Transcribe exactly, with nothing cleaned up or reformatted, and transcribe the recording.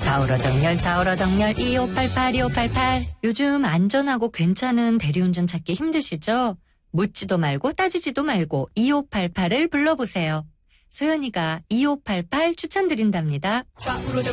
좌우로 정렬, 좌우로 정렬, 이오팔팔, 이오팔팔. 요즘 안전하고 괜찮은 대리운전 찾기 힘드시죠? 묻지도 말고 따지지도 말고 이오팔팔을 불러보세요. 소연이가 이오팔팔 추천드린답니다. 좌우로